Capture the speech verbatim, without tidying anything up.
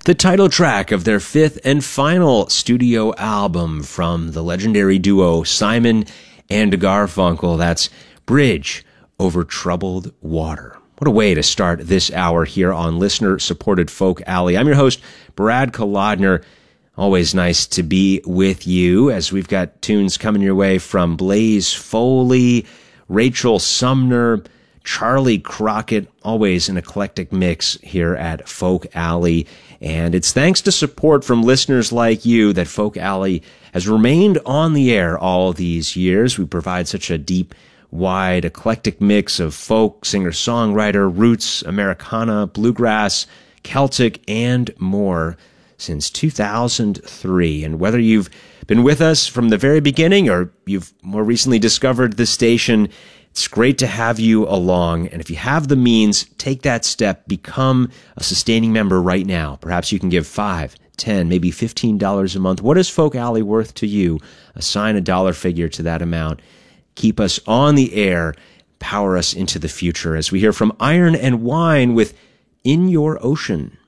the title track of their fifth and final studio album from the legendary duo Simon and Garfunkel. That's Bridge Over Troubled Water. What a way to start this hour here on listener-supported Folk Alley. I'm your host, Brad Kolodner. Always nice to be with you as we've got tunes coming your way from Blaze Foley, Rachel Sumner, Charlie Crockett, always an eclectic mix here at Folk Alley. And it's thanks to support from listeners like you that Folk Alley has remained on the air all these years. We provide such a deep, wide, eclectic mix of folk, singer-songwriter, roots, Americana, bluegrass, Celtic, and more since two thousand three. And whether you've been with us from the very beginning or you've more recently discovered the station, it's great to have you along. And if you have the means, take that step, become a sustaining member right now. Perhaps you can give five, ten, maybe fifteen dollars a month. What is Folk Alley worth to you? Assign a dollar figure to that amount. Keep us on the air, power us into the future as we hear from Iron and Wine with In Your Ocean.